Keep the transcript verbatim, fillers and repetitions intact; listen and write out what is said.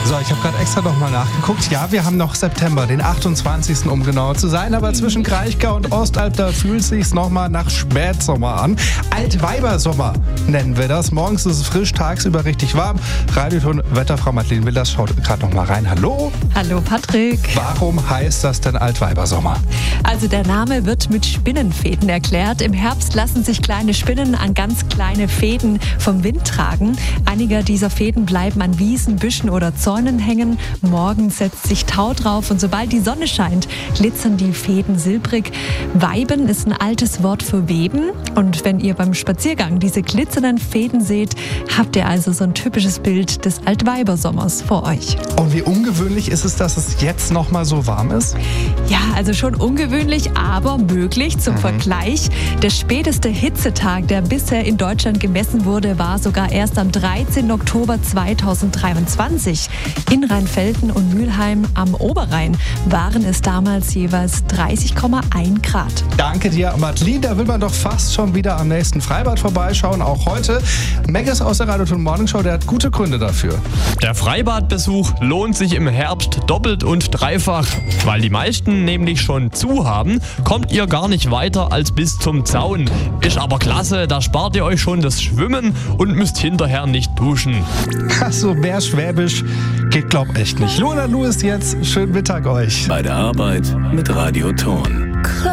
So, ich habe gerade extra noch mal nachgeguckt. Ja, wir haben noch September, den achtundzwanzigsten um genau zu sein. Aber zwischen Kraichgau und Ostalb, da fühlt sich's noch mal nach Spätsommer an. Altweibersommer nennen wir das. Morgens ist es frisch, tagsüber richtig warm. Radioton Wetterfrau Madeleine Willers schaut gerade noch mal rein. Hallo. Hallo Patrick. Warum heißt das denn Altweibersommer? Also der Name wird mit Spinnenfäden erklärt. Im Herbst lassen sich kleine Spinnen an ganz kleine Fäden vom Wind tragen. Einige dieser Fäden bleiben an Wiesen, Büschen oder Zäunen hängen. Morgens setzt sich Tau drauf und sobald die Sonne scheint, glitzern die Fäden silbrig. Weiben ist ein altes Wort für Weben. Und wenn ihr beim Spaziergang diese glitzernden Fäden seht, habt ihr also so ein typisches Bild des Altweibersommers vor euch. Und wie ungewöhnlich ist es, dass es jetzt noch mal so warm ist? Ja, also schon ungewöhnlich, aber möglich. Zum mhm. Vergleich, der späteste Hitzetag, der bisher in Deutschland gemessen wurde, war sogar erst am dreizehnten Oktober zweitausenddreiundzwanzig. In Rheinfelden und Mülheim am Oberrhein waren es damals jeweils dreißig Komma eins Grad. Danke dir, Madeleine. Da will man doch fast schon wieder am nächsten Freibad vorbeischauen. Auch heute. Megges aus der Radioton Morning Show, der hat gute Gründe dafür. Der Freibadbesuch lohnt sich im Herbst doppelt und dreifach. Weil die meisten nämlich schon zu haben, kommt ihr gar nicht weiter als bis zum Zaun. Ist aber klasse, da spart ihr euch schon das Schwimmen und müsst hinterher nicht duschen. Achso, mehr Schwäbisch geht glaub echt nicht. Luna Lu ist jetzt. Schönen Mittag euch. Bei der Arbeit mit Radioton.